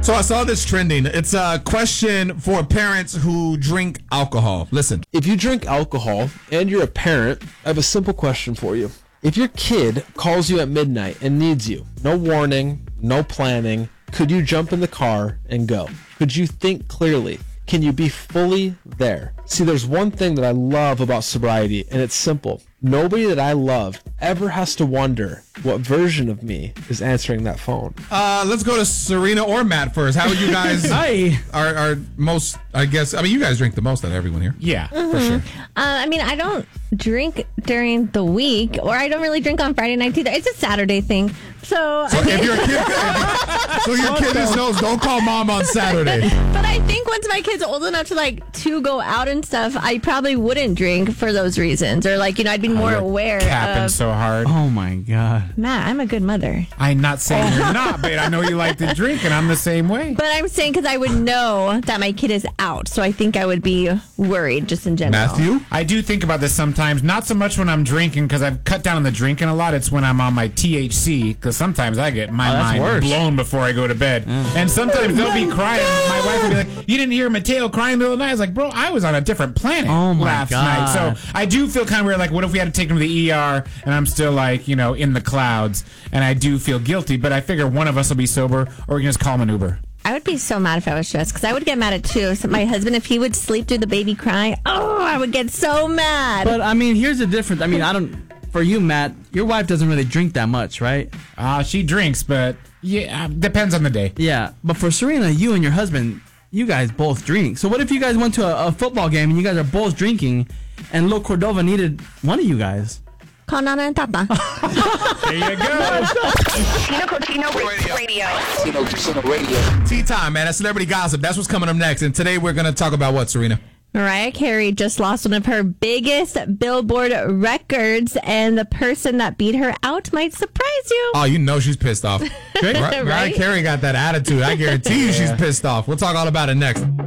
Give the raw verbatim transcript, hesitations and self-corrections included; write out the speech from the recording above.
So I saw this trending. It's a question for parents who drink alcohol. Listen. If you drink alcohol and you're a parent, I have a simple question for you. If your kid calls you at midnight and needs you, no warning, no planning, could you jump in the car and go? Could you think clearly? Can you be fully there? See, there's one thing that I love about sobriety, and it's simple. Nobody that I love ever has to wonder what version of me is answering that phone. Uh, let's go to Serena or Matt first. How would you guys Hi. are, are most, I guess, I mean, you guys drink the most out of everyone here. Yeah, Mm-hmm. for sure. Uh, I mean, I don't drink during the week, or I don't really drink on Friday nights either. It's a Saturday thing. So, So I mean, if your kid, if, so your kid just knows, don't call mom on Saturday. but I think once my kid's old enough to like to go out and stuff, I probably wouldn't drink for those reasons, or like you know, I'd be more aware Capping of. so hard. Oh my God. Matt, I'm a good mother, I'm not saying you're not, but I know you like to drink, and I'm the same way. but I'm saying because I would know that my kid is out, so I think I would be worried just in general. Matthew? I do think about this sometimes, not so much when I'm drinking, because I've cut down on the drinking a lot. It's when I'm on my T H C, because sometimes I get my Oh, that's mind worse. blown before I go to bed. And sometimes they'll be crying. My wife will be like, you didn't hear Mateo crying in the middle of the night? I was like, bro, I was on a different planet Oh, my last God. night. So I do feel kind of weird, like, what if we had to take him to the E R, and I'm still, like, you know, in the clouds, and I do feel guilty, but I figure one of us will be sober, or we can just call him an Uber. I would be so mad if I was stressed because I would get mad at too. So my husband, if he would sleep through the baby crying, oh, I would get so mad. But I mean, here's the difference. I mean, I don't. For you, Matt, your wife doesn't really drink that much, right? Uh, she drinks, but yeah, depends on the day. Yeah. But for Serena, you and your husband, you guys both drink. So what if you guys went to a, a football game and you guys are both drinking, and Lo Cordova needed one of you guys? Call Nana and Tata. There you go. Tino Coutinho Radio. Tino Casino Radio. Tea time, man. That's celebrity gossip. That's what's coming up next. And today we're going to talk about what, Serena? Mariah Carey just lost one of her biggest Billboard records, and the person that beat her out might surprise you. Oh, you know she's pissed off. Right? Mariah Right? Carey got that attitude. I guarantee you she's pissed off. We'll talk all about it next.